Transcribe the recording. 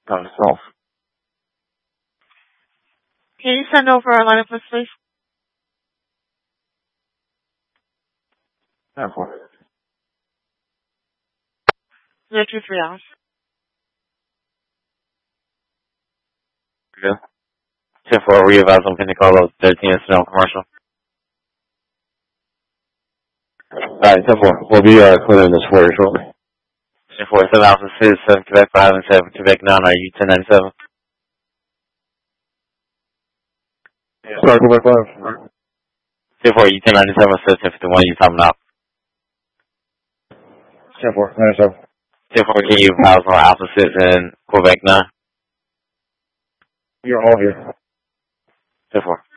South. Can you send over our line of list, please? 10-4. 023 hours. Good. 10-4, re-advise on Pentecost 13 incident commercial. Alright, 10-4. We'll be clearing this for you shortly. 10-4, 7 Alpha 6, 7 Quebec 5 and 7 Quebec 9, are you 1097? Sorry, Quebec 5. 10-4, you 1097, so 1051, you talking about? 10-4, 97. 10-4, can you pause on Alpha 6 and Quebec 9? You're all here. 10-4.